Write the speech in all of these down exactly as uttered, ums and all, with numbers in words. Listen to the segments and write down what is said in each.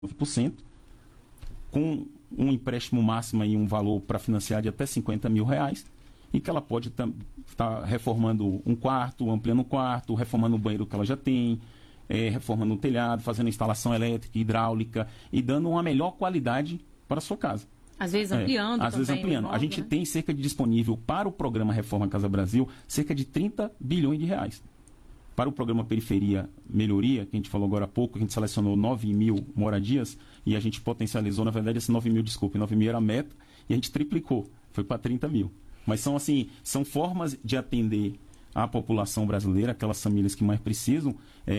por cento, com um empréstimo máximo e um valor para financiar de até cinquenta mil reais, e que ela pode estar tá reformando um quarto, ampliando um quarto, reformando o banheiro que ela já tem, é, reformando um telhado, fazendo instalação elétrica, hidráulica e dando uma melhor qualidade para a sua casa. Às vezes ampliando é, Às também, vezes ampliando. imóvel, a gente né? tem cerca de disponível para o programa Reforma Casa Brasil, cerca de trinta bilhões de reais. Para o programa Periferia Melhoria, que a gente falou agora há pouco, a gente selecionou nove mil moradias e a gente potencializou, na verdade, esses nove mil, desculpe, nove mil era a meta e a gente triplicou, foi para trinta mil. Mas são, assim, são formas de atender a população brasileira, aquelas famílias que mais precisam,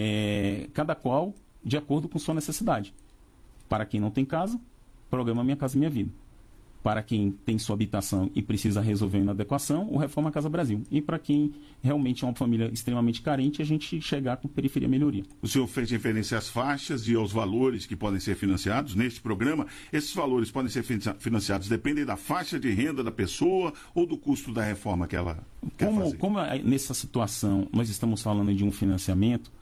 é, cada qual de acordo com sua necessidade. Para quem não tem casa, programa Minha Casa Minha Vida. Para quem tem sua habitação e precisa resolver uma inadequação, o Reforma Casa Brasil. E para quem realmente é uma família extremamente carente, a gente chegar com Periferia Melhoria. O senhor fez referência às faixas e aos valores que podem ser financiados neste programa. Esses valores podem ser financiados, dependem da faixa de renda da pessoa ou do custo da reforma que ela quer como, fazer? Como nessa situação nós estamos falando de um financiamento,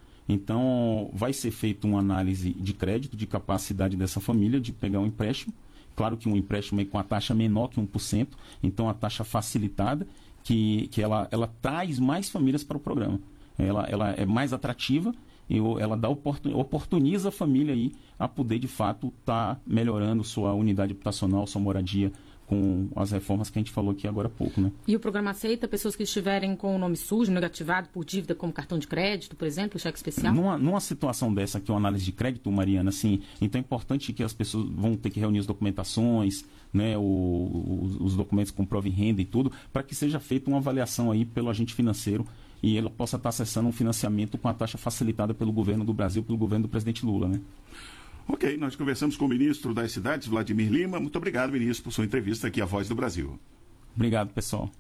então vai ser feita uma análise de crédito, de capacidade dessa família de pegar um empréstimo. Claro que um empréstimo é com a taxa menor que um por cento, então a taxa facilitada, que, que ela, ela traz mais famílias para o programa. Ela, ela é mais atrativa e ela dá oportun, oportuniza a família aí a poder, de fato, estar tá melhorando sua unidade habitacional, sua moradia, com as reformas que a gente falou aqui agora há pouco, né? E o programa aceita pessoas que estiverem com o nome sujo, negativado por dívida, como cartão de crédito, por exemplo, cheque especial? Numa, numa situação dessa, que é uma análise de crédito, Mariana, assim, então é importante que as pessoas vão ter que reunir as documentações, né, o, o, os documentos com prova em renda e tudo, para que seja feita uma avaliação aí pelo agente financeiro e ele possa estar acessando um financiamento com a taxa facilitada pelo governo do Brasil, pelo governo do presidente Lula, né? Ok, nós conversamos com o ministro das Cidades, Vladimir Lima. Muito obrigado, ministro, por sua entrevista aqui à Voz do Brasil. Obrigado, pessoal.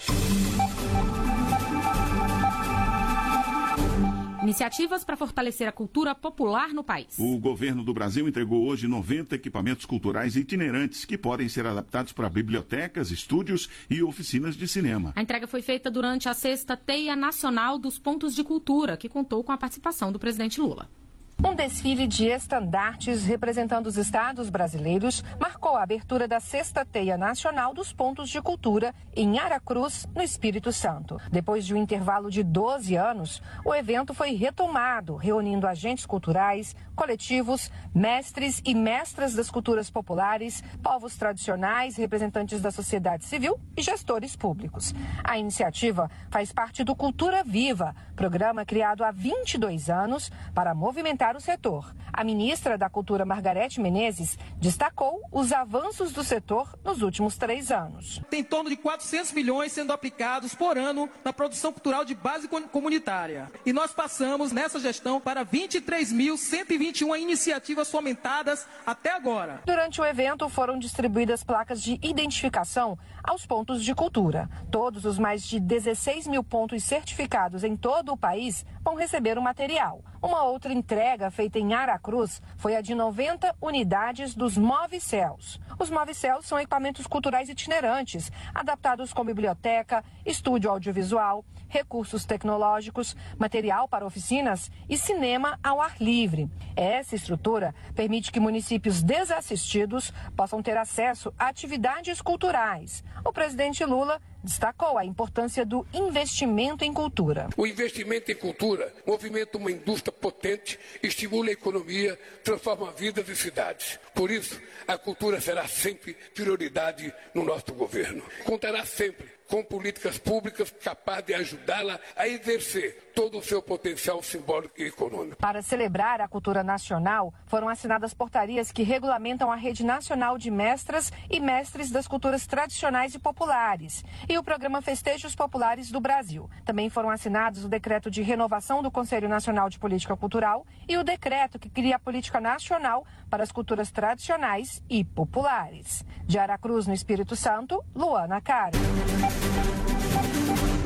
Iniciativas para fortalecer a cultura popular no país. O governo do Brasil entregou hoje noventa equipamentos culturais itinerantes que podem ser adaptados para bibliotecas, estúdios e oficinas de cinema. A entrega foi feita durante a sexta Teia Nacional dos Pontos de Cultura, que contou com a participação do presidente Lula. Um desfile de estandartes representando os estados brasileiros marcou a abertura da sexta Teia Nacional dos Pontos de Cultura em Aracruz, no Espírito Santo. Depois de um intervalo de doze anos, o evento foi retomado, reunindo agentes culturais, coletivos, mestres e mestras das culturas populares, povos tradicionais, representantes da sociedade civil e gestores públicos. A iniciativa faz parte do Cultura Viva, programa criado há vinte e dois anos para movimentar o setor. A ministra da Cultura, Margarete Menezes, destacou os avanços do setor nos últimos três anos. Tem em torno de quatrocentos milhões sendo aplicados por ano na produção cultural de base comunitária. E nós passamos nessa gestão para vinte e três mil cento e vinte e uma iniciativas fomentadas até agora. Durante o evento foram distribuídas placas de identificação aos pontos de cultura. Todos os mais de dezesseis mil pontos certificados em todo o país vão receber o material. Uma outra entrega feita em Aracruz foi a de noventa unidades dos Move-Céus. Os Move-Céus são equipamentos culturais itinerantes, adaptados com biblioteca, estúdio audiovisual, recursos tecnológicos, material para oficinas e cinema ao ar livre. Essa estrutura permite que municípios desassistidos possam ter acesso a atividades culturais. O presidente Lula destacou a importância do investimento em cultura. O investimento em cultura movimenta uma indústria potente, estimula a economia, transforma vidas e cidades. Por isso, a cultura será sempre prioridade no nosso governo. Contará sempre com políticas públicas capazes de ajudá-la a exercer todo o seu potencial simbólico e econômico. Para celebrar a cultura nacional, foram assinadas portarias que regulamentam a Rede Nacional de Mestras e Mestres das Culturas Tradicionais e Populares e o programa Festejos Populares do Brasil. Também foram assinados o decreto de renovação do Conselho Nacional de Política Cultural e o decreto que cria a Política Nacional para as Culturas Tradicionais e Populares. De Aracruz, no Espírito Santo, Luana Caro.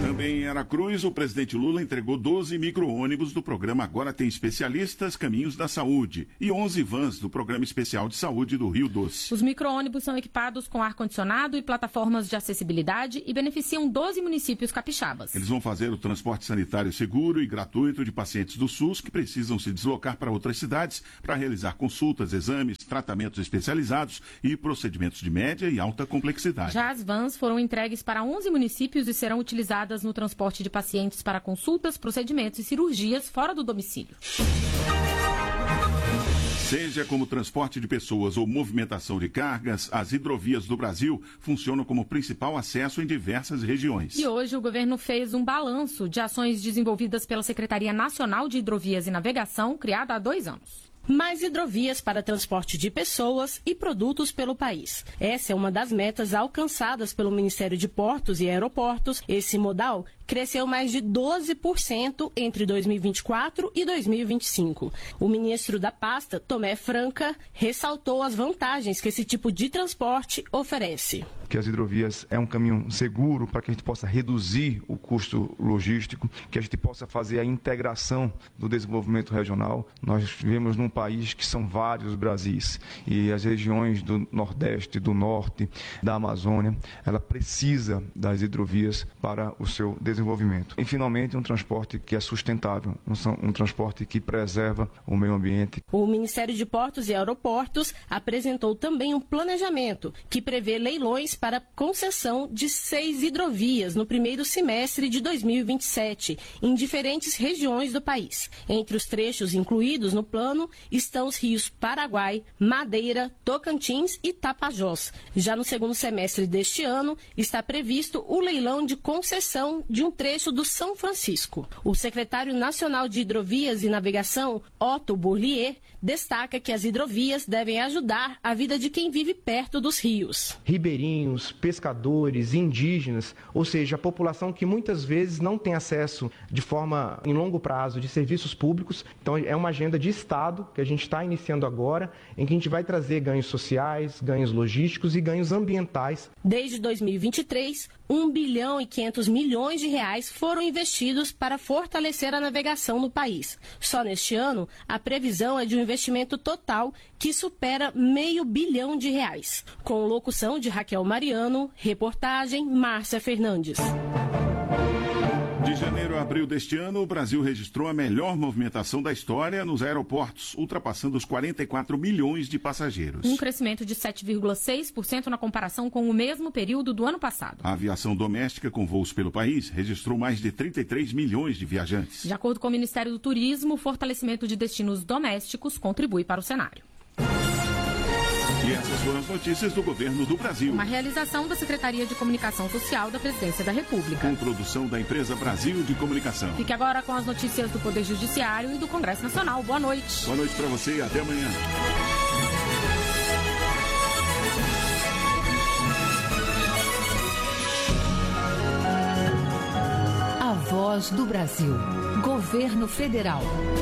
Também em Aracruz, o presidente Lula entregou doze micro-ônibus do programa Agora Tem Especialistas Caminhos da Saúde e onze vans do Programa Especial de Saúde do Rio Doce. Os micro-ônibus são equipados com ar-condicionado e plataformas de acessibilidade e beneficiam doze municípios capixabas. Eles vão fazer o transporte sanitário seguro e gratuito de pacientes do SUS que precisam se deslocar para outras cidades para realizar consultas, exames, tratamentos especializados e procedimentos de média e alta complexidade. Já as vans foram entregues para onze municípios e serão utilizadas no transporte de pacientes para consultas, procedimentos e cirurgias fora do domicílio. Seja como transporte de pessoas ou movimentação de cargas, as hidrovias do Brasil funcionam como principal acesso em diversas regiões. E hoje o governo fez um balanço de ações desenvolvidas pela Secretaria Nacional de Hidrovias e Navegação, criada há dois anos. Mais hidrovias para transporte de pessoas e produtos pelo país. Essa é uma das metas alcançadas pelo Ministério de Portos e Aeroportos. Esse modal cresceu mais de doze por cento entre dois mil e vinte e quatro e dois mil e vinte e cinco. O ministro da pasta, Tomé Franca, ressaltou as vantagens que esse tipo de transporte oferece. Que as hidrovias é um caminho seguro para que a gente possa reduzir o custo logístico, que a gente possa fazer a integração do desenvolvimento regional. Nós vivemos num país que são vários Brasis e as regiões do Nordeste, do Norte, da Amazônia, ela precisa das hidrovias para o seu desenvolvimento. E, finalmente, um transporte que é sustentável, um, um transporte que preserva o meio ambiente. O Ministério de Portos e Aeroportos apresentou também um planejamento que prevê leilões para concessão de seis hidrovias no primeiro semestre de dois mil e vinte e sete, em diferentes regiões do país. Entre os trechos incluídos no plano estão os rios Paraguai, Madeira, Tocantins e Tapajós. Já no segundo semestre deste ano, está previsto o leilão de concessão de um trecho do São Francisco. O secretário nacional de Hidrovias e Navegação, Otto Bourlier, destaca que as hidrovias devem ajudar a vida de quem vive perto dos rios. Ribeirinhos, pescadores, indígenas, ou seja, a população que muitas vezes não tem acesso de forma em longo prazo de serviços públicos. Então é uma agenda de Estado que a gente está iniciando agora, em que a gente vai trazer ganhos sociais, ganhos logísticos e ganhos ambientais. Desde dois mil e vinte e três, um bilhão e quinhentos milhões de reais foram investidos para fortalecer a navegação no país. Só neste ano, a previsão é de um investimento total que supera meio bilhão de reais. Com locução de Raquel Mariano, reportagem Márcia Fernandes. De janeiro a abril deste ano, o Brasil registrou a melhor movimentação da história nos aeroportos, ultrapassando os quarenta e quatro milhões de passageiros. Um crescimento de sete vírgula seis por cento na comparação com o mesmo período do ano passado. A aviação doméstica com voos pelo país registrou mais de trinta e três milhões de viajantes. De acordo com o Ministério do Turismo, o fortalecimento de destinos domésticos contribui para o cenário. E essas foram as notícias do governo do Brasil. Uma realização da Secretaria de Comunicação Social da Presidência da República. Com produção da empresa Brasil de Comunicação. Fique agora com as notícias do Poder Judiciário e do Congresso Nacional. Boa noite. Boa noite para você e até amanhã. A Voz do Brasil. Governo Federal.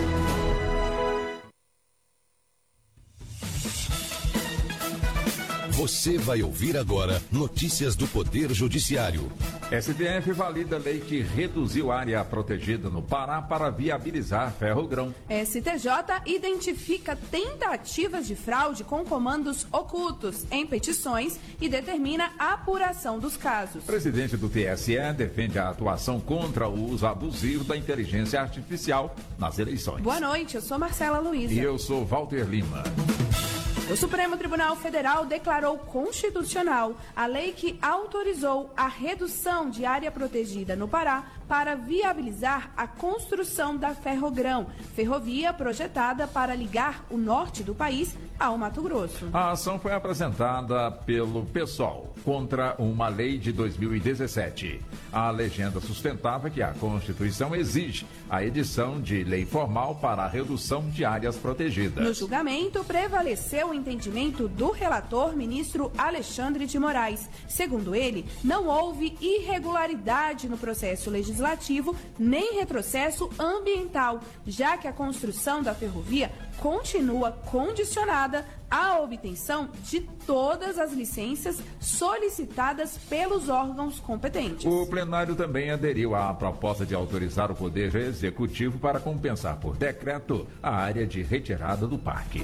Você vai ouvir agora notícias do Poder Judiciário. S T F valida lei que reduziu área protegida no Pará para viabilizar ferrogrão. S T J identifica tentativas de fraude com comandos ocultos em petições e determina a apuração dos casos. O presidente do T S E defende a atuação contra o uso abusivo da inteligência artificial nas eleições. Boa noite, eu sou Marcela Luiza. E eu sou Walter Lima. O Supremo Tribunal Federal declarou constitucional a lei que autorizou a redução de área protegida no Pará para viabilizar a construção da Ferrogrão, ferrovia projetada para ligar o norte do país ao Mato Grosso. A ação foi apresentada pelo PSOL contra uma lei de dois mil e dezessete. A legenda sustentava que a Constituição exige a edição de lei formal para a redução de áreas protegidas. No julgamento, prevaleceu entendimento do relator, ministro Alexandre de Moraes. Segundo ele, não houve irregularidade no processo legislativo nem retrocesso ambiental, já que a construção da ferrovia continua condicionada à obtenção de todas as licenças solicitadas pelos órgãos competentes. O plenário também aderiu à proposta de autorizar o Poder Executivo para compensar por decreto a área de retirada do parque.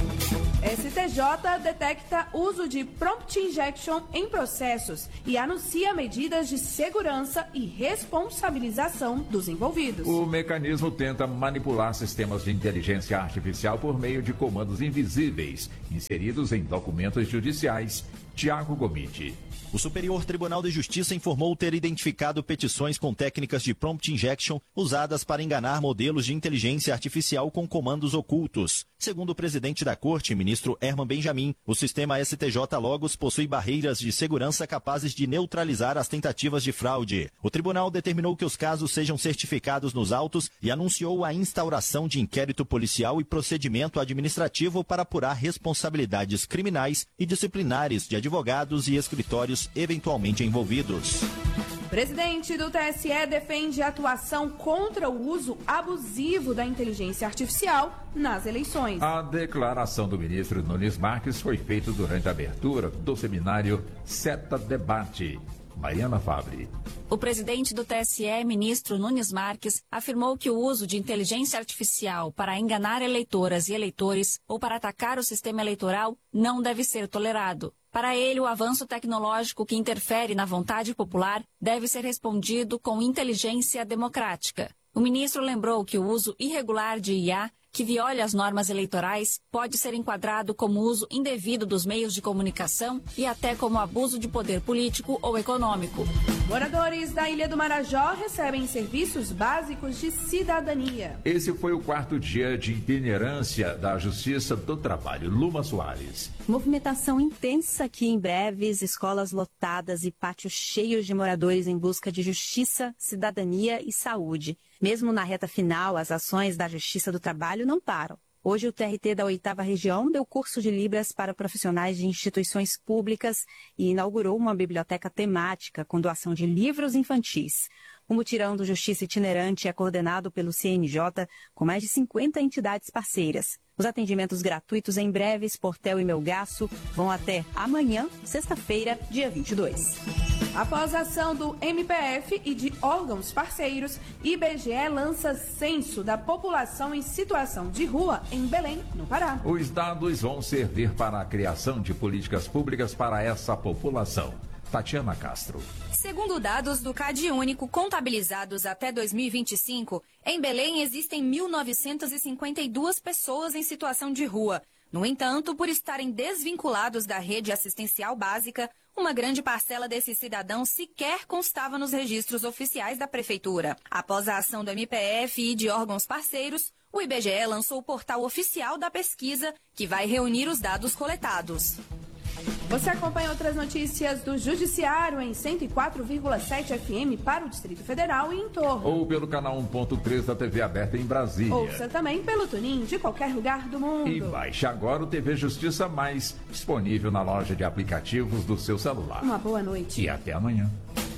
S T J detecta uso de prompt injection em processos e anuncia medidas de segurança e responsabilização dos envolvidos. O mecanismo tenta manipular sistemas de inteligência artificial por meio de comandos invisíveis inseridos em documentos judiciais. Tiago Gomide. O Superior Tribunal de Justiça informou ter identificado petições com técnicas de prompt injection usadas para enganar modelos de inteligência artificial com comandos ocultos. Segundo o presidente da Corte, ministro Herman Benjamin, o sistema S T J Logos possui barreiras de segurança capazes de neutralizar as tentativas de fraude. O tribunal determinou que os casos sejam certificados nos autos e anunciou a instauração de inquérito policial e procedimento administrativo para apurar responsabilidades criminais e disciplinares de advogados e escritórios eventualmente envolvidos. O presidente do T S E defende a atuação contra o uso abusivo da inteligência artificial nas eleições. A declaração do ministro Nunes Marques foi feita durante a abertura do seminário SETA Debate. Mariana Fabre. O presidente do T S E, ministro Nunes Marques, afirmou que o uso de inteligência artificial para enganar eleitoras e eleitores ou para atacar o sistema eleitoral não deve ser tolerado. Para ele, o avanço tecnológico que interfere na vontade popular deve ser respondido com inteligência democrática. O ministro lembrou que o uso irregular de I A, que viola as normas eleitorais, pode ser enquadrado como uso indevido dos meios de comunicação e até como abuso de poder político ou econômico. Moradores da Ilha do Marajó recebem serviços básicos de cidadania. Esse foi o quarto dia de itinerância da Justiça do Trabalho. Luma Soares. Movimentação intensa aqui em Breves, escolas lotadas e pátios cheios de moradores em busca de justiça, cidadania e saúde. Mesmo na reta final, as ações da Justiça do Trabalho não param. Hoje, o T R T da oitava Região deu curso de Libras para profissionais de instituições públicas e inaugurou uma biblioteca temática com doação de livros infantis. O mutirão do Justiça Itinerante é coordenado pelo C N J, com mais de cinquenta entidades parceiras. Os atendimentos gratuitos em Breves, Portel e Melgaço vão até amanhã, sexta-feira, dia vinte e dois. Após a ação do M P F e de órgãos parceiros, I B G E lança censo da população em situação de rua em Belém, no Pará. Os dados vão servir para a criação de políticas públicas para essa população. Tatiana Castro. Segundo dados do CadÚnico contabilizados até dois mil e vinte e cinco, em Belém existem mil novecentas e cinquenta e duas pessoas em situação de rua. No entanto, por estarem desvinculados da rede assistencial básica, uma grande parcela desses cidadãos sequer constava nos registros oficiais da Prefeitura. Após a ação do M P F e de órgãos parceiros, o I B G E lançou o portal oficial da pesquisa, que vai reunir os dados coletados. Você acompanha outras notícias do Judiciário em cento e quatro vírgula sete F M para o Distrito Federal e em torno. Ou pelo canal um ponto três da T V aberta em Brasília. Ouça também pelo Tunin de qualquer lugar do mundo. E baixe agora o T V Justiça Mais, disponível na loja de aplicativos do seu celular. Uma boa noite. E até amanhã.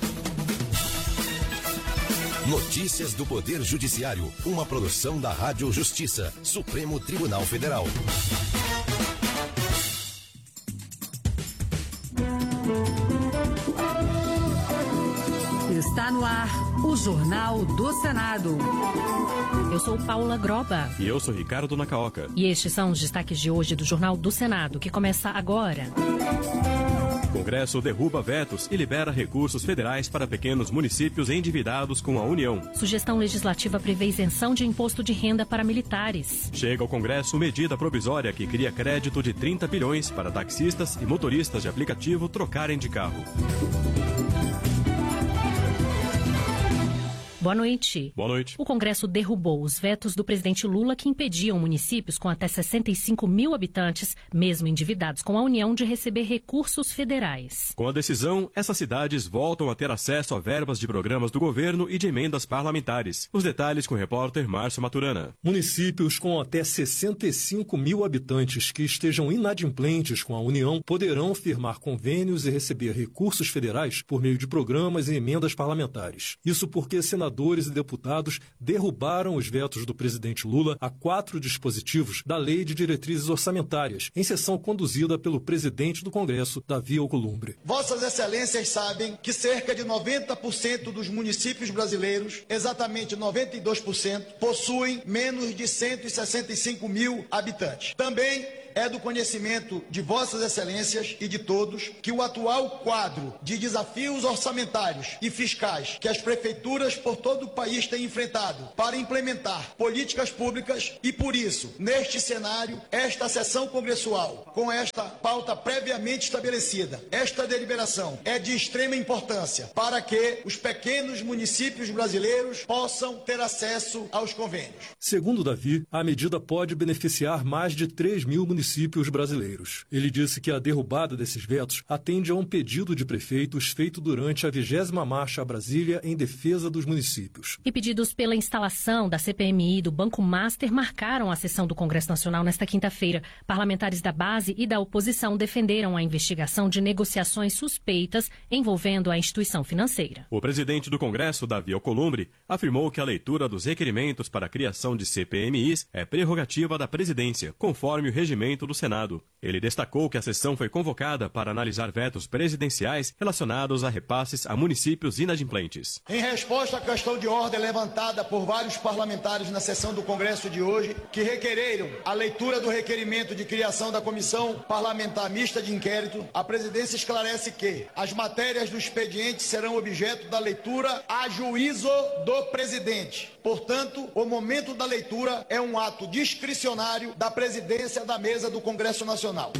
Notícias do Poder Judiciário, uma produção da Rádio Justiça, Supremo Tribunal Federal. Está no ar o Jornal do Senado. Eu sou Paula Groba. E eu sou Ricardo Nacaoca. E estes são os destaques de hoje do Jornal do Senado, que começa agora. Congresso derruba vetos e libera recursos federais para pequenos municípios endividados com a União. Sugestão legislativa prevê isenção de imposto de renda para militares. Chega ao Congresso medida provisória que cria crédito de trinta bilhões para taxistas e motoristas de aplicativo trocarem de carro. Boa noite. Boa noite. O Congresso derrubou os vetos do presidente Lula que impediam municípios com até sessenta e cinco mil habitantes, mesmo endividados com a União, de receber recursos federais. Com a decisão, essas cidades voltam a ter acesso a verbas de programas do governo e de emendas parlamentares. Os detalhes com o repórter Márcio Maturana. Municípios com até sessenta e cinco mil habitantes que estejam inadimplentes com a União poderão firmar convênios e receber recursos federais por meio de programas e emendas parlamentares. Isso porque senadores Senadores e deputados derrubaram os vetos do presidente Lula a quatro dispositivos da Lei de Diretrizes Orçamentárias, em sessão conduzida pelo presidente do Congresso, Davi Alcolumbre. Vossas Excelências sabem que cerca de noventa por cento dos municípios brasileiros, exatamente noventa e dois por cento, possuem menos de cento e sessenta e cinco mil habitantes. Também é do conhecimento de Vossas Excelências e de todos que o atual quadro de desafios orçamentários e fiscais que as prefeituras por todo o país têm enfrentado para implementar políticas públicas e, por isso, neste cenário, esta sessão congressual, com esta pauta previamente estabelecida, esta deliberação é de extrema importância para que os pequenos municípios brasileiros possam ter acesso aos convênios. Segundo Davi, a medida pode beneficiar mais de três mil municípios municípios brasileiros. Ele disse que a derrubada desses vetos atende a um pedido de prefeitos feito durante a vigésima Marcha a Brasília em defesa dos municípios. E pedidos pela instalação da C P M I e do Banco Master marcaram a sessão do Congresso Nacional nesta quinta-feira. Parlamentares da base e da oposição defenderam a investigação de negociações suspeitas envolvendo a instituição financeira. O presidente do Congresso, Davi Alcolumbre, afirmou que a leitura dos requerimentos para a criação de C P M Is é prerrogativa da presidência, conforme o regimento do Senado. Ele destacou que a sessão foi convocada para analisar vetos presidenciais relacionados a repasses a municípios inadimplentes. Em resposta à questão de ordem levantada por vários parlamentares na sessão do Congresso de hoje, que requereram a leitura do requerimento de criação da Comissão Parlamentar Mista de Inquérito, a presidência esclarece que as matérias do expediente serão objeto da leitura a juízo do presidente. Portanto, o momento da leitura é um ato discricionário da presidência da mesa do Congresso Nacional.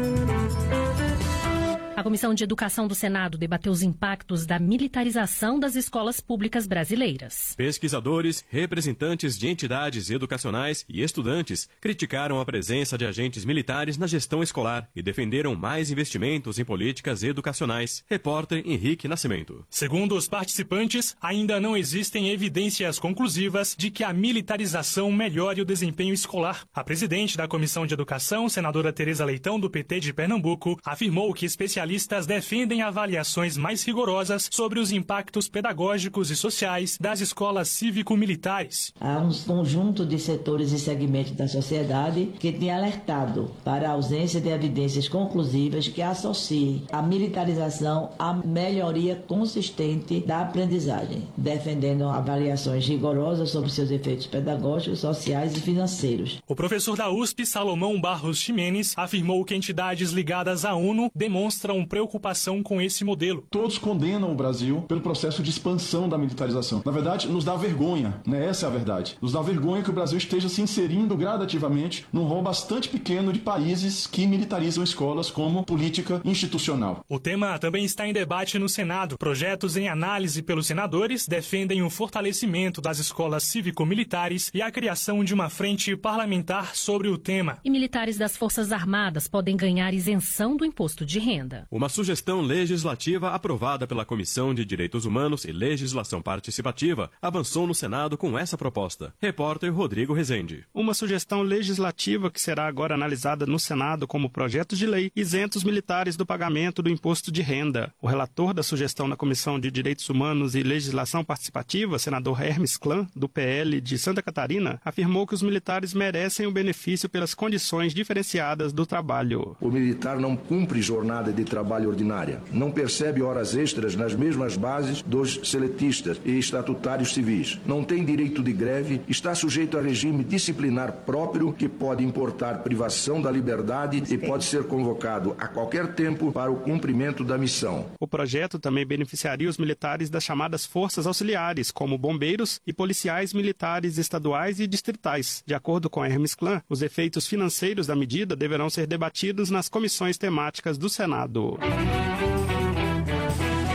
A Comissão de Educação do Senado debateu os impactos da militarização das escolas públicas brasileiras. Pesquisadores, representantes de entidades educacionais e estudantes criticaram a presença de agentes militares na gestão escolar e defenderam mais investimentos em políticas educacionais. Repórter Henrique Nascimento. Segundo os participantes, ainda não existem evidências conclusivas de que a militarização melhore o desempenho escolar. A presidente da Comissão de Educação, senadora Tereza Leitão, do P T de Pernambuco, afirmou que especialistas Especialistas defendem avaliações mais rigorosas sobre os impactos pedagógicos e sociais das escolas cívico-militares. Há um conjunto de setores e segmentos da sociedade que tem alertado para a ausência de evidências conclusivas que associem a militarização à melhoria consistente da aprendizagem, defendendo avaliações rigorosas sobre seus efeitos pedagógicos, sociais e financeiros. O professor da U S P, Salomão Barros Ximenes, afirmou que entidades ligadas à ONU demonstram preocupação com esse modelo. Todos condenam o Brasil pelo processo de expansão da militarização. Na verdade, nos dá vergonha, né? Essa é a verdade. Nos dá vergonha que o Brasil esteja se inserindo gradativamente num rol bastante pequeno de países que militarizam escolas como política institucional. O tema também está em debate no Senado. Projetos em análise pelos senadores defendem o fortalecimento das escolas cívico-militares e a criação de uma frente parlamentar sobre o tema. E militares das Forças Armadas podem ganhar isenção do imposto de renda. Uma sugestão legislativa aprovada pela Comissão de Direitos Humanos e Legislação Participativa avançou no Senado com essa proposta. Repórter Rodrigo Rezende. Uma sugestão legislativa que será agora analisada no Senado como projeto de lei isenta os militares do pagamento do imposto de renda. O relator da sugestão na Comissão de Direitos Humanos e Legislação Participativa, senador Hermes Klan, do P L de Santa Catarina, afirmou que os militares merecem o benefício pelas condições diferenciadas do trabalho. O militar não cumpre jornada de trabalho ordinária, não percebe horas extras nas mesmas bases dos seletistas e estatutários civis, não tem direito de greve, está sujeito a regime disciplinar próprio que pode importar privação da liberdade e pode ser convocado a qualquer tempo para o cumprimento da missão. O projeto também beneficiaria os militares das chamadas forças auxiliares, como bombeiros e policiais militares estaduais e distritais. De acordo com Hermes Klan, os efeitos financeiros da medida deverão ser debatidos nas comissões temáticas do Senado. A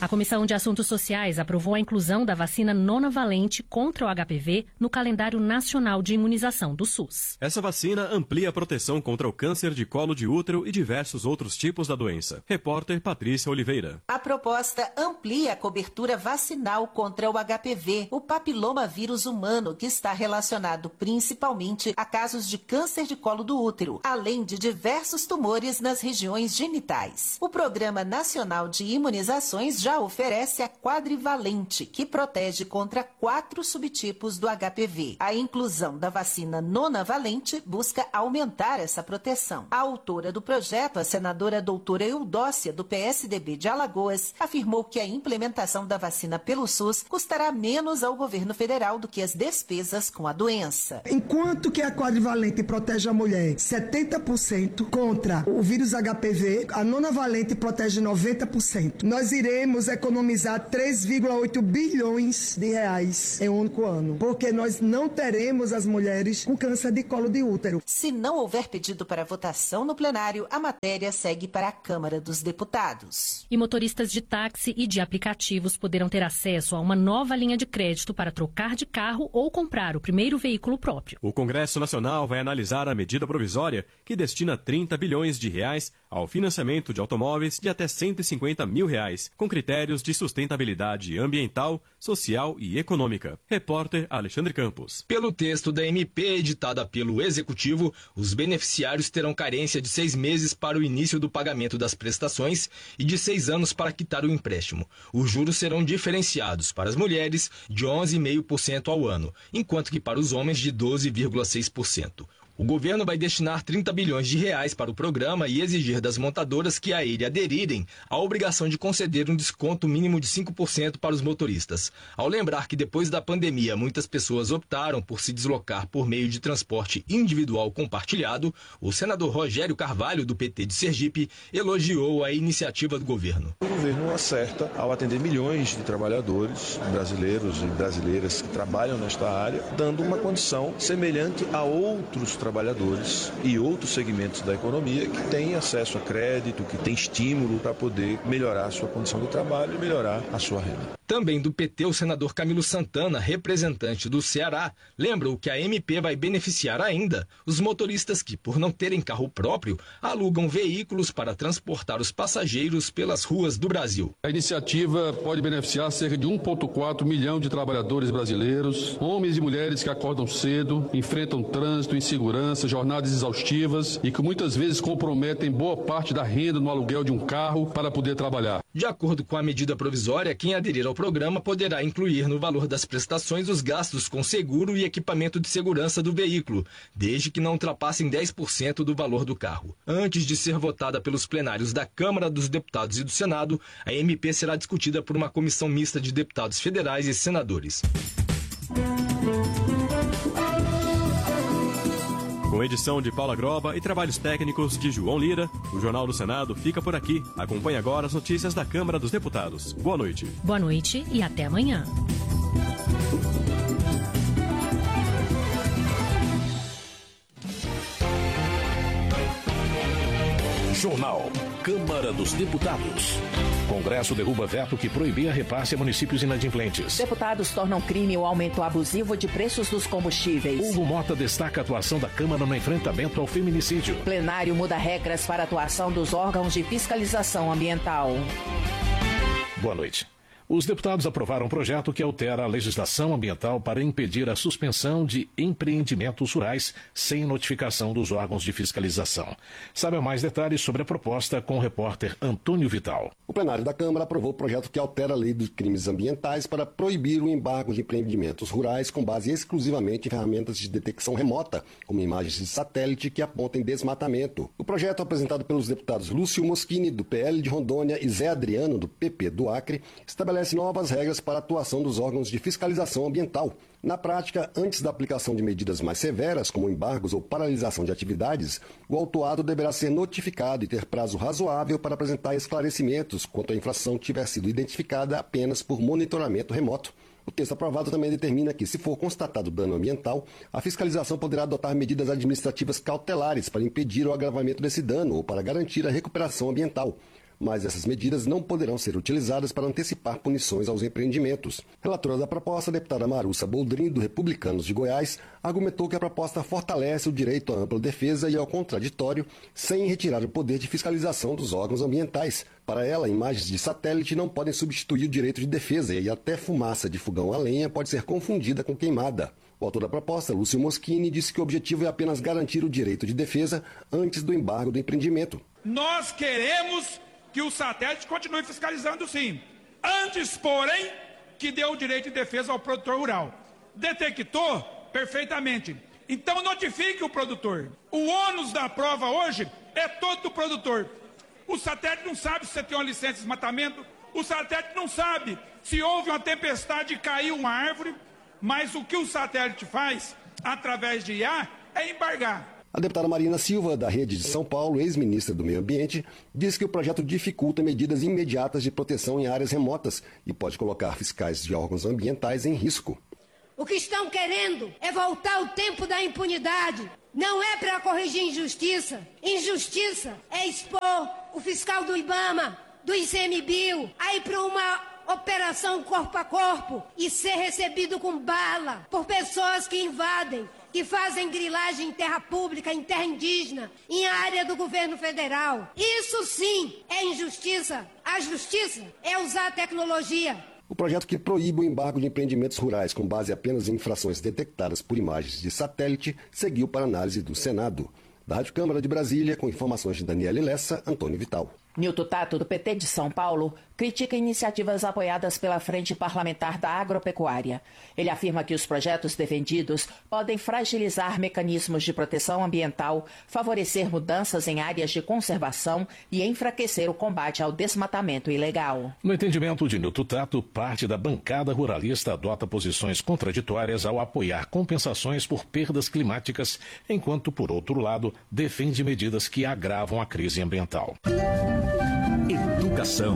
Comissão de Assuntos Sociais aprovou a inclusão da vacina nonavalente contra o H P V no calendário nacional de imunização do SUS. Essa vacina amplia a proteção contra o câncer de colo de útero e diversos outros tipos da doença. Repórter Patrícia Oliveira. A proposta amplia a cobertura vacinal contra o H P V, o papilomavírus humano, que está relacionado principalmente a casos de câncer de colo do útero, além de diversos tumores nas regiões genitais. O Programa Nacional de Imunizações já oferece a quadrivalente, que protege contra quatro subtipos do H P V. A inclusão da vacina nonavalente busca aumentar essa proteção. A autora do projeto, a senadora doutora Eudócia, do P S D B de Alagoas, afirmou que a implementação da vacina pelo SUS custará menos ao governo federal do que as despesas com a doença. Enquanto que a quadrivalente protege a mulher setenta por cento contra o vírus H P V, a nonavalente protege noventa por cento. Nós iremos economizar três vírgula oito bilhões de reais em um único ano, porque nós não teremos as mulheres com câncer de colo de útero. Se não houver pedido para votação no plenário, a matéria segue para a Câmara dos Deputados. E motoristas de táxi e de aplicativos poderão ter acesso a uma nova linha de crédito para trocar de carro ou comprar o primeiro veículo próprio. O Congresso Nacional vai analisar a medida provisória que destina trinta bilhões de reais ao financiamento de automóveis de até cento e cinquenta mil reais, com critérios de sustentabilidade ambiental, social e econômica. Repórter Alexandre Campos. Pelo texto da M P editada pelo Executivo, os beneficiários terão carência de seis meses para o início do pagamento das prestações e de seis anos para quitar o empréstimo. Os juros serão diferenciados para as mulheres de onze vírgula cinco por cento ao ano, enquanto que para os homens de doze vírgula seis por cento. O governo vai destinar trinta bilhões de reais para o programa e exigir das montadoras que a ele aderirem a obrigação de conceder um desconto mínimo de cinco por cento para os motoristas. Ao lembrar que depois da pandemia muitas pessoas optaram por se deslocar por meio de transporte individual compartilhado, o senador Rogério Carvalho, do P T de Sergipe, elogiou a iniciativa do governo. O governo acerta ao atender milhões de trabalhadores brasileiros e brasileiras que trabalham nesta área, dando uma condição semelhante a outros trabalhadores trabalhadores e outros segmentos da economia que têm acesso a crédito, que têm estímulo para poder melhorar a sua condição de trabalho e melhorar a sua renda. Também do P T, o senador Camilo Santana, representante do Ceará, lembra que a M P vai beneficiar ainda os motoristas que, por não terem carro próprio, alugam veículos para transportar os passageiros pelas ruas do Brasil. A iniciativa pode beneficiar cerca de um vírgula quatro milhão de trabalhadores brasileiros, homens e mulheres que acordam cedo, enfrentam trânsito, insegurança, jornadas exaustivas e que muitas vezes comprometem boa parte da renda no aluguel de um carro para poder trabalhar. De acordo com a medida provisória, quem aderir ao programa poderá incluir no valor das prestações os gastos com seguro e equipamento de segurança do veículo, desde que não ultrapassem dez por cento do valor do carro. Antes de ser votada pelos plenários da Câmara dos Deputados e do Senado, a M P será discutida por uma comissão mista de deputados federais e senadores. Com edição de Paula Groba e trabalhos técnicos de João Lira, o Jornal do Senado fica por aqui. Acompanhe agora as notícias da Câmara dos Deputados. Boa noite. Boa noite e até amanhã. Jornal Câmara dos Deputados. Congresso derruba veto que proibia repasse a municípios inadimplentes. Deputados tornam crime o aumento abusivo de preços dos combustíveis. Hugo Mota destaca a atuação da Câmara no enfrentamento ao feminicídio. Plenário muda regras para a atuação dos órgãos de fiscalização ambiental. Boa noite. Os deputados aprovaram um projeto que altera a legislação ambiental para impedir a suspensão de empreendimentos rurais sem notificação dos órgãos de fiscalização. Saiba mais detalhes sobre a proposta com o repórter Antônio Vital. O plenário da Câmara aprovou o projeto que altera a lei dos crimes ambientais para proibir o embargo de empreendimentos rurais com base exclusivamente em ferramentas de detecção remota, como imagens de satélite que apontem desmatamento. O projeto, apresentado pelos deputados Lúcio Moschini, do P L de Rondônia, e Zé Adriano, do P P do Acre, estabelece novas regras para a atuação dos órgãos de fiscalização ambiental. Na prática, antes da aplicação de medidas mais severas, como embargos ou paralisação de atividades, o autuado deverá ser notificado e ter prazo razoável para apresentar esclarecimentos quanto a infração tiver sido identificada apenas por monitoramento remoto. O texto aprovado também determina que, se for constatado dano ambiental, a fiscalização poderá adotar medidas administrativas cautelares para impedir o agravamento desse dano ou para garantir a recuperação ambiental. mas essas medidas não poderão ser utilizadas para antecipar punições aos empreendimentos. Relatora da proposta, a deputada Marussa Boldrin, do Republicanos de Goiás, argumentou que a proposta fortalece o direito à ampla defesa e ao contraditório, sem retirar o poder de fiscalização dos órgãos ambientais. Para ela, imagens de satélite não podem substituir o direito de defesa e até fumaça de fogão a lenha pode ser confundida com queimada. O autor da proposta, Lúcio Moschini, disse que o objetivo é apenas garantir o direito de defesa antes do embargo do empreendimento. Nós queremos que o satélite continue fiscalizando, sim. Antes, porém, que dê o direito de defesa ao produtor rural. Detectou? Perfeitamente. Então notifique o produtor. O ônus da prova hoje é todo do produtor. O satélite não sabe se você tem uma licença de desmatamento, o satélite não sabe se houve uma tempestade e caiu uma árvore, mas o que o satélite faz, através de I A, é embargar. A deputada Marina Silva, da Rede de São Paulo, ex-ministra do Meio Ambiente, diz que o projeto dificulta medidas imediatas de proteção em áreas remotas e pode colocar fiscais de órgãos ambientais em risco. O que estão querendo é voltar ao tempo da impunidade. Não é para corrigir injustiça. Injustiça é expor o fiscal do IBAMA, do ICMBio, a ir para uma operação corpo a corpo e ser recebido com bala por pessoas que invadem, que fazem grilagem em terra pública, em terra indígena, em área do governo federal. Isso sim é injustiça. A justiça é usar a tecnologia. O projeto que proíbe o embargo de empreendimentos rurais com base apenas em infrações detectadas por imagens de satélite seguiu para análise do Senado. Da Rádio Câmara de Brasília, com informações de Daniele Lessa, Antônio Vital. Nilton Tato, do P T de São Paulo, critica iniciativas apoiadas pela Frente Parlamentar da Agropecuária. Ele afirma que os projetos defendidos podem fragilizar mecanismos de proteção ambiental, favorecer mudanças em áreas de conservação e enfraquecer o combate ao desmatamento ilegal. No entendimento de Nilton Tato, parte da bancada ruralista adota posições contraditórias ao apoiar compensações por perdas climáticas, enquanto, por outro lado, defende medidas que agravam a crise ambiental. Educação.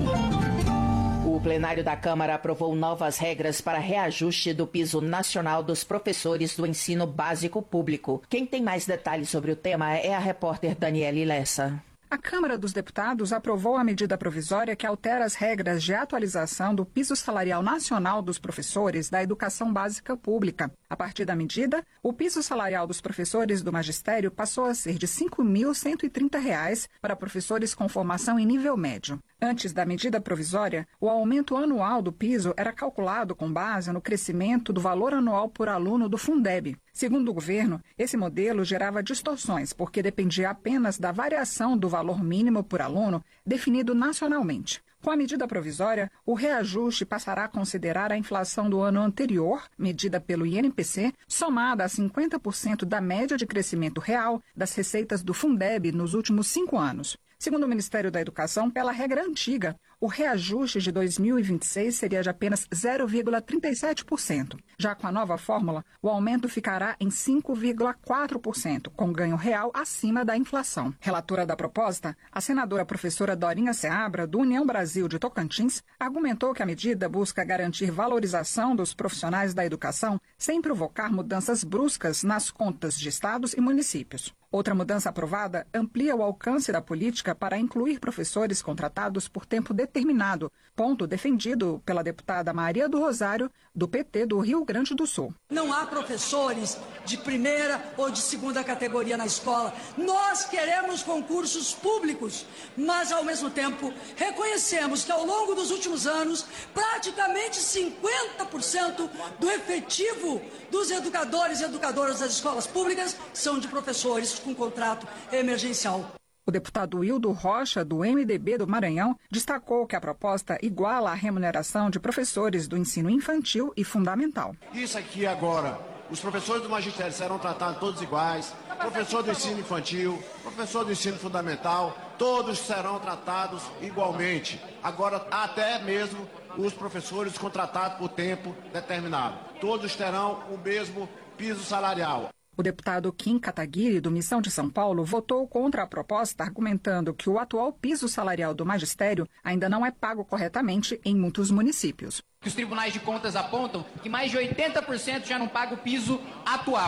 O plenário da Câmara aprovou novas regras para reajuste do piso nacional dos professores do ensino básico público. Quem tem mais detalhes sobre o tema é a repórter Daniele Lessa. A Câmara dos Deputados aprovou a medida provisória que altera as regras de atualização do piso salarial nacional dos professores da educação básica pública. A partir da medida, o piso salarial dos professores do magistério passou a ser de cinco mil cento e trinta reais para professores com formação em nível médio. Antes da medida provisória, o aumento anual do piso era calculado com base no crescimento do valor anual por aluno do Fundeb. Segundo o governo, esse modelo gerava distorções, porque dependia apenas da variação do valor mínimo por aluno definido nacionalmente. Com a medida provisória, o reajuste passará a considerar a inflação do ano anterior, medida pelo I N P C, somada a cinquenta por cento da média de crescimento real das receitas do Fundeb nos últimos cinco anos. Segundo o Ministério da Educação, pela regra antiga, o reajuste de dois mil e vinte e seis seria de apenas zero vírgula trinta e sete por cento. Já com a nova fórmula, o aumento ficará em cinco vírgula quatro por cento, com ganho real acima da inflação. Relatora da proposta, a senadora professora Dorinha Seabra, do União Brasil de Tocantins, argumentou que a medida busca garantir valorização dos profissionais da educação sem provocar mudanças bruscas nas contas de estados e municípios. Outra mudança aprovada amplia o alcance da política para incluir professores contratados por tempo determinado, ponto defendido pela deputada Maria do Rosário, do P T do Rio Grande do Sul. Não há professores de primeira ou de segunda categoria na escola. Nós queremos concursos públicos, mas, ao mesmo tempo, reconhecemos que, ao longo dos últimos anos, praticamente cinquenta por cento do efetivo dos educadores e educadoras das escolas públicas são de professores com contrato emergencial. O deputado Wildo Rocha, do M D B do Maranhão, destacou que a proposta iguala a remuneração de professores do ensino infantil e fundamental. Isso aqui agora, os professores do magistério serão tratados todos iguais, professor do ensino infantil, professor do ensino fundamental, todos serão tratados igualmente. Agora, até mesmo os professores contratados por tempo determinado. Todos terão o mesmo piso salarial. O deputado Kim Kataguiri, do Missão de São Paulo, votou contra a proposta, argumentando que o atual piso salarial do magistério ainda não é pago corretamente em muitos municípios. Os tribunais de contas apontam que mais de oitenta por cento já não pagam o piso atual.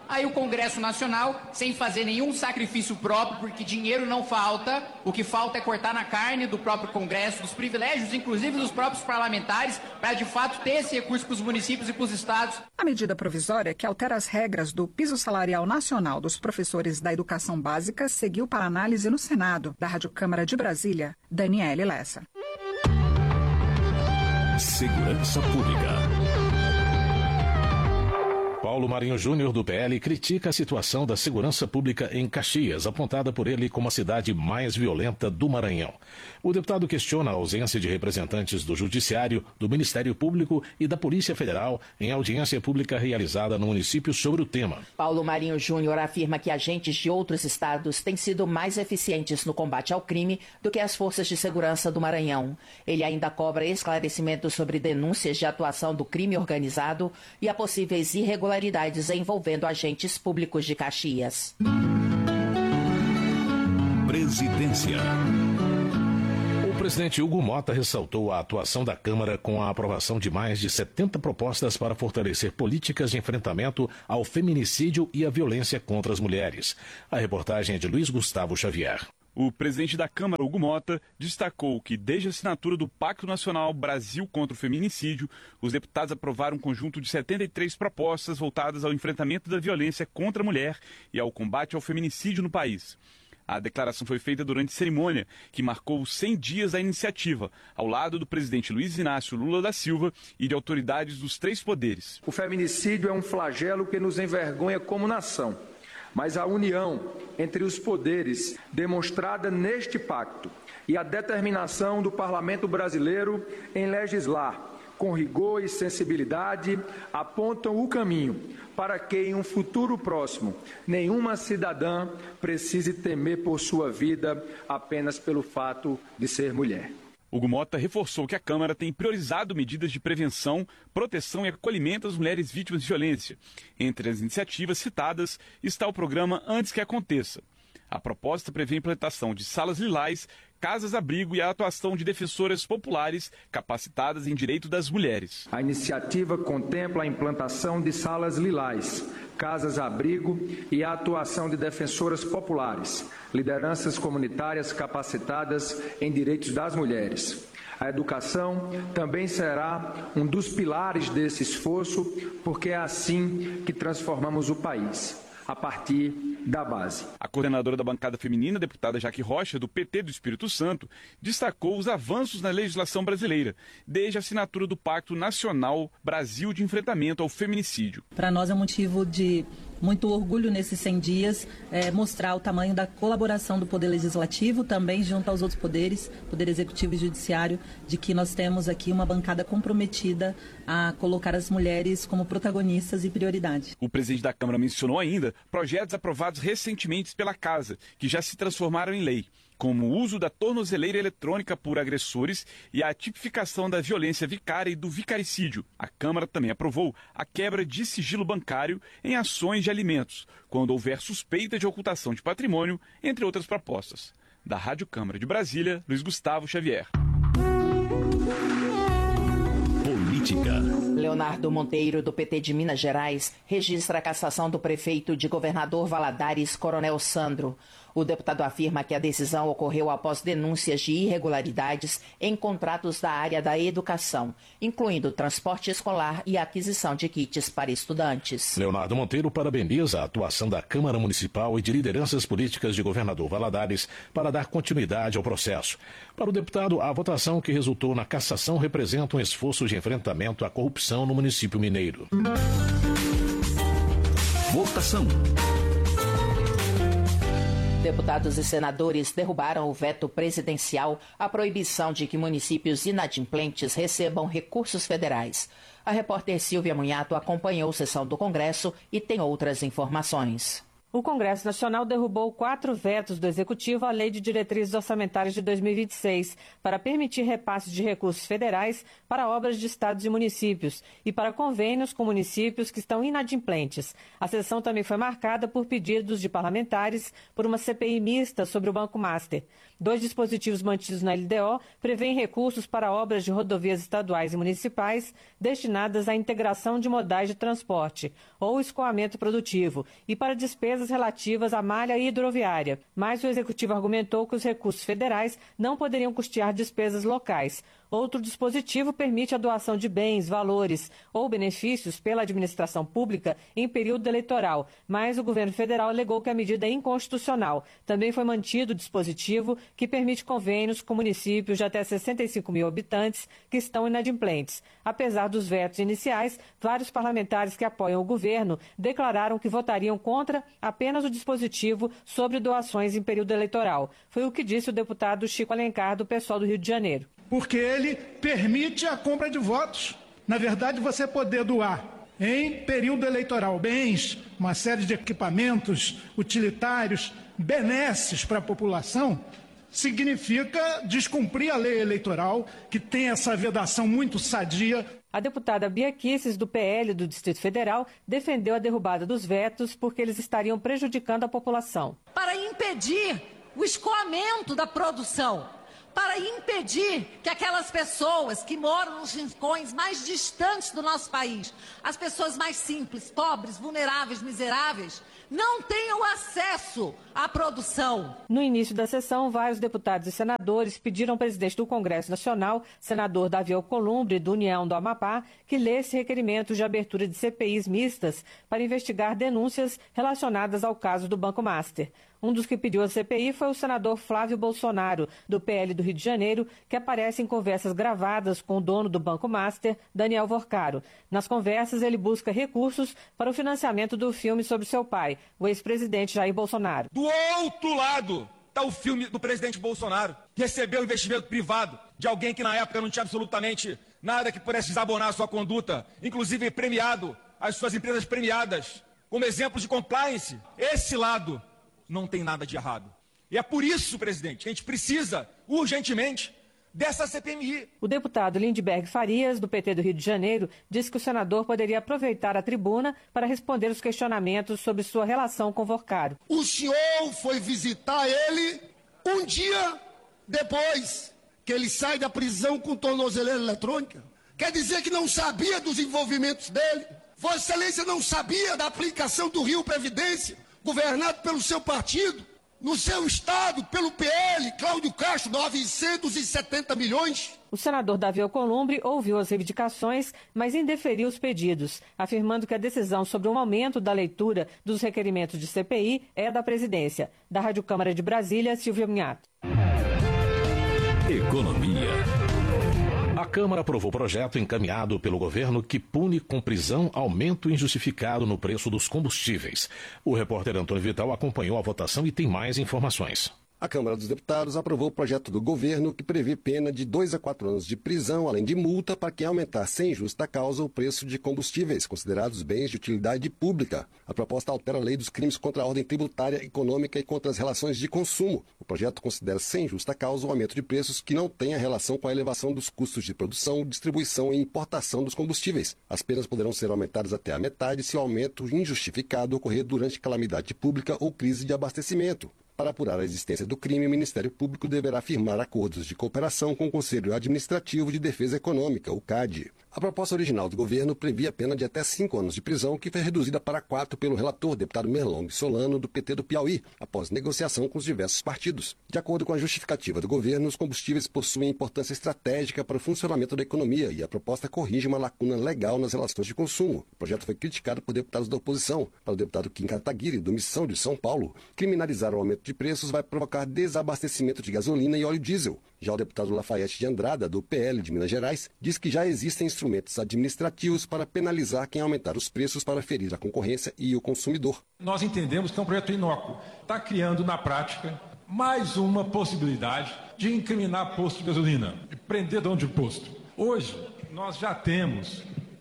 Aí o Congresso Nacional, sem fazer nenhum sacrifício próprio, porque dinheiro não falta, o que falta é cortar na carne do próprio Congresso, dos privilégios, inclusive dos próprios parlamentares, para de fato ter esse recurso para os municípios e para os estados. A medida provisória que altera as regras do piso salarial nacional dos professores da educação básica seguiu para análise no Senado. Da Rádio Câmara de Brasília, Daniele Lessa. Segurança Pública. Paulo Marinho Júnior, do P L, critica a situação da segurança pública em Caxias, apontada por ele como a cidade mais violenta do Maranhão. O deputado questiona a ausência de representantes do Judiciário, do Ministério Público e da Polícia Federal em audiência pública realizada no município sobre o tema. Paulo Marinho Júnior afirma que agentes de outros estados têm sido mais eficientes no combate ao crime do que as forças de segurança do Maranhão. Ele ainda cobra esclarecimentos sobre denúncias de atuação do crime organizado e a possíveis irregularidades envolvendo agentes públicos de Caxias. Presidência. O presidente Hugo Mota ressaltou a atuação da Câmara com a aprovação de mais de setenta propostas para fortalecer políticas de enfrentamento ao feminicídio e à violência contra as mulheres. A reportagem é de Luiz Gustavo Xavier. O presidente da Câmara, Hugo Mota, destacou que, desde a assinatura do Pacto Nacional Brasil contra o Feminicídio, os deputados aprovaram um conjunto de setenta e três propostas voltadas ao enfrentamento da violência contra a mulher e ao combate ao feminicídio no país. A declaração foi feita durante cerimônia, que marcou os cem dias da iniciativa, ao lado do presidente Luiz Inácio Lula da Silva e de autoridades dos três poderes. O feminicídio é um flagelo que nos envergonha como nação. Mas a união entre os poderes demonstrada neste pacto e a determinação do Parlamento brasileiro em legislar com rigor e sensibilidade apontam o caminho para que em um futuro próximo nenhuma cidadã precise temer por sua vida apenas pelo fato de ser mulher. Hugo Mota reforçou que a Câmara tem priorizado medidas de prevenção, proteção e acolhimento às mulheres vítimas de violência. Entre as iniciativas citadas está o programa Antes que Aconteça. A proposta prevê a implantação de salas lilás, casas-abrigo e a atuação de defensoras populares capacitadas em direito das mulheres. A iniciativa contempla a implantação de salas lilás, casas-abrigo e a atuação de defensoras populares, lideranças comunitárias capacitadas em direitos das mulheres. A educação também será um dos pilares desse esforço, porque é assim que transformamos o país, a partir da base. A coordenadora da bancada feminina, deputada Jaque Rocha, do P T do Espírito Santo, destacou os avanços na legislação brasileira, desde a assinatura do Pacto Nacional Brasil de Enfrentamento ao Feminicídio. Para nós é um motivo de muito orgulho nesses cem dias, é, mostrar o tamanho da colaboração do Poder Legislativo, também junto aos outros poderes, Poder Executivo e Judiciário, de que nós temos aqui uma bancada comprometida a colocar as mulheres como protagonistas e prioridade. O presidente da Câmara mencionou ainda projetos aprovados recentemente pela Casa, que já se transformaram em lei, como o uso da tornozeleira eletrônica por agressores e a tipificação da violência vicária e do vicaricídio. A Câmara também aprovou a quebra de sigilo bancário em ações de alimentos, quando houver suspeita de ocultação de patrimônio, entre outras propostas. Da Rádio Câmara de Brasília, Luiz Gustavo Xavier. Política. Leonardo Monteiro, do P T de Minas Gerais, registra a cassação do prefeito de Governador Valadares, Coronel Sandro. O deputado afirma que a decisão ocorreu após denúncias de irregularidades em contratos da área da educação, incluindo transporte escolar e aquisição de kits para estudantes. Leonardo Monteiro parabeniza a atuação da Câmara Municipal e de lideranças políticas de Governador Valadares para dar continuidade ao processo. Para o deputado, a votação que resultou na cassação representa um esforço de enfrentamento à corrupção no município mineiro. Votação. Deputados e senadores derrubaram o veto presidencial à proibição de que municípios inadimplentes recebam recursos federais. A repórter Silvia Munhato acompanhou a sessão do Congresso e tem outras informações. O Congresso Nacional derrubou quatro vetos do Executivo à Lei de Diretrizes Orçamentárias de dois mil e vinte e seis, para permitir repasses de recursos federais para obras de estados e municípios e para convênios com municípios que estão inadimplentes. A sessão também foi marcada por pedidos de parlamentares por uma C P I mista sobre o Banco Master. Dois dispositivos mantidos na L D O prevêem recursos para obras de rodovias estaduais e municipais destinadas à integração de modais de transporte ou escoamento produtivo e para despesas relativas à malha hidroviária. Mas o Executivo argumentou que os recursos federais não poderiam custear despesas locais. Outro dispositivo permite a doação de bens, valores ou benefícios pela administração pública em período eleitoral, mas o governo federal alegou que a medida é inconstitucional. Também foi mantido o dispositivo que permite convênios com municípios de até sessenta e cinco mil habitantes que estão inadimplentes. Apesar dos vetos iniciais, vários parlamentares que apoiam o governo declararam que votariam contra apenas o dispositivo sobre doações em período eleitoral. Foi o que disse o deputado Chico Alencar, do PSOL do Rio de Janeiro. Porque ele permite a compra de votos. Na verdade, você poder doar em período eleitoral bens, uma série de equipamentos utilitários, benesses para a população, significa descumprir a lei eleitoral, que tem essa vedação muito sadia. A deputada Bia Kicis, do P L do Distrito Federal, defendeu a derrubada dos vetos porque eles estariam prejudicando a população. Para impedir o escoamento da produção, para impedir que aquelas pessoas que moram nos rincões mais distantes do nosso país, as pessoas mais simples, pobres, vulneráveis, miseráveis, não tenham acesso à produção. No início da sessão, vários deputados e senadores pediram ao presidente do Congresso Nacional, senador Davi Alcolumbre, do União do Amapá, que lesse requerimentos de abertura de C P Is mistas para investigar denúncias relacionadas ao caso do Banco Master. Um dos que pediu a C P I foi o senador Flávio Bolsonaro, do P L do Rio de Janeiro, que aparece em conversas gravadas com o dono do Banco Master, Daniel Vorcaro. Nas conversas, ele busca recursos para o financiamento do filme sobre seu pai, o ex-presidente Jair Bolsonaro. Do outro lado está o filme do presidente Bolsonaro, que recebeu investimento privado de alguém que na época não tinha absolutamente nada que pudesse desabonar a sua conduta, inclusive premiado, as suas empresas premiadas, como exemplo de compliance. Esse lado não tem nada de errado. E é por isso, presidente, que a gente precisa, urgentemente, dessa C P M I. O deputado Lindbergh Farias, do P T do Rio de Janeiro, disse que o senador poderia aproveitar a tribuna para responder os questionamentos sobre sua relação com Vorcaro. O senhor foi visitar ele um dia depois que ele sai da prisão com tornozeleira eletrônica. Quer dizer que não sabia dos envolvimentos dele? Vossa Excelência não sabia da aplicação do Rio Previdência, governado pelo seu partido, no seu estado, pelo P L, Cláudio Castro, novecentos e setenta milhões. O senador Davi Alcolumbre ouviu as reivindicações, mas indeferiu os pedidos, afirmando que a decisão sobre um aumento da leitura dos requerimentos de C P I é da presidência. Da Rádio Câmara de Brasília, Silvia Minhato. Economia. A Câmara aprovou o projeto encaminhado pelo governo que pune com prisão aumento injustificado no preço dos combustíveis. O repórter Antônio Vital acompanhou a votação e tem mais informações. A Câmara dos Deputados aprovou o projeto do governo que prevê pena de dois a quatro anos de prisão, além de multa para quem aumentar sem justa causa o preço de combustíveis, considerados bens de utilidade pública. A proposta altera a lei dos crimes contra a ordem tributária, econômica e contra as relações de consumo. O projeto considera sem justa causa o aumento de preços que não tenha relação com a elevação dos custos de produção, distribuição e importação dos combustíveis. As penas poderão ser aumentadas até a metade se o aumento injustificado ocorrer durante calamidade pública ou crise de abastecimento. Para apurar a existência do crime, o Ministério Público deverá firmar acordos de cooperação com o Conselho Administrativo de Defesa Econômica, o C A D. A proposta original do governo previa pena de até cinco anos de prisão, que foi reduzida para quatro pelo relator, deputado Merlong Solano, do P T do Piauí, após negociação com os diversos partidos. De acordo com a justificativa do governo, os combustíveis possuem importância estratégica para o funcionamento da economia e a proposta corrige uma lacuna legal nas relações de consumo. O projeto foi criticado por deputados da oposição. Para o deputado Kim Kataguiri, do Missão de São Paulo, criminalizar o aumento de preços vai provocar desabastecimento de gasolina e óleo diesel. Já o deputado Lafayette de Andrada, do P L de Minas Gerais, diz que já existem instrumentos administrativos para penalizar quem aumentar os preços para ferir a concorrência e o consumidor. Nós entendemos que é um projeto inócuo. Está criando, na prática, mais uma possibilidade de incriminar posto de gasolina, de prender dono de posto. Hoje, nós já temos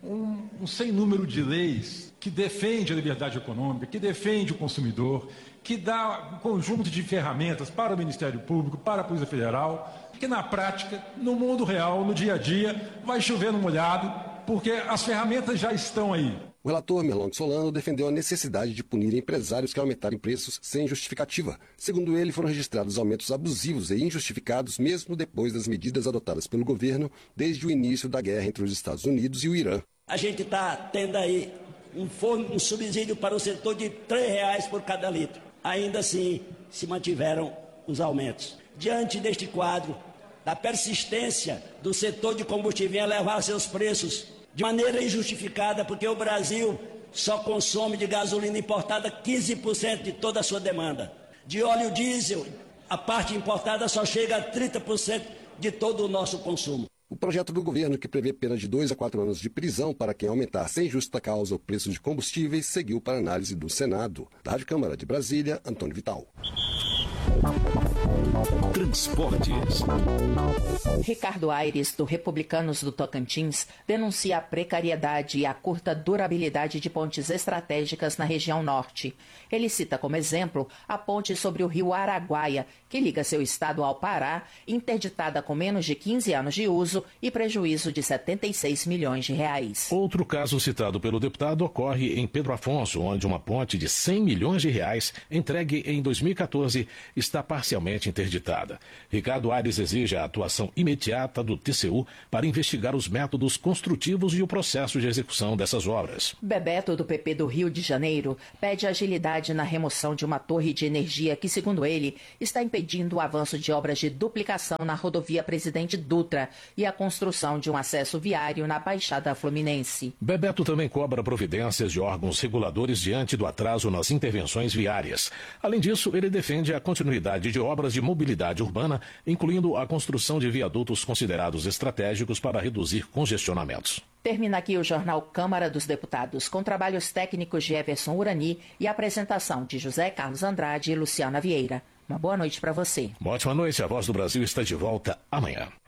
um, um sem número de leis que defende a liberdade econômica, que defende o consumidor, que dá um conjunto de ferramentas para o Ministério Público, para a Polícia Federal, que na prática, no mundo real, no dia a dia, vai chover no molhado, porque as ferramentas já estão aí. O relator Merlong Solano defendeu a necessidade de punir empresários que aumentarem preços sem justificativa. Segundo ele, foram registrados aumentos abusivos e injustificados mesmo depois das medidas adotadas pelo governo desde o início da guerra entre os Estados Unidos e o Irã. A gente está tendo aí um, forno, um subsídio para o setor de três reais por cada litro. Ainda assim, se mantiveram os aumentos. Diante deste quadro, da persistência do setor de combustível em elevar seus preços de maneira injustificada, porque o Brasil só consome de gasolina importada quinze por cento de toda a sua demanda. De óleo diesel, a parte importada só chega a trinta por cento de todo o nosso consumo. O projeto do governo, que prevê pena de dois a quatro anos de prisão para quem aumentar sem justa causa o preço de combustíveis, seguiu para análise do Senado. Da Rádio Câmara de Brasília, Antônio Vital. Transportes. Ricardo Aires, do Republicanos do Tocantins, denuncia a precariedade e a curta durabilidade de pontes estratégicas na região norte. Ele cita como exemplo a ponte sobre o rio Araguaia, que liga seu estado ao Pará, interditada com menos de quinze anos de uso e prejuízo de setenta e seis milhões de reais. Outro caso citado pelo deputado ocorre em Pedro Afonso, onde uma ponte de cem milhões de reais, entregue em dois mil e quatorze, está parcialmente interditada. Ricardo Aires exige a atuação imediata do T C U para investigar os métodos construtivos e o processo de execução dessas obras. Bebeto, do P P do Rio de Janeiro, pede agilidade na remoção de uma torre de energia que, segundo ele, está impedindo o avanço de obras de duplicação na rodovia Presidente Dutra e a construção de um acesso viário na Baixada Fluminense. Bebeto também cobra providências de órgãos reguladores diante do atraso nas intervenções viárias. Além disso, ele defende a continuidade de obras de mobilidade urbana, incluindo a construção de viadutos considerados estratégicos para reduzir congestionamentos. Termina aqui o jornal Câmara dos Deputados, com trabalhos técnicos de Everson Urani e apresentação de José Carlos Andrade e Luciana Vieira. Uma boa noite para você. Uma ótima noite. A Voz do Brasil está de volta amanhã.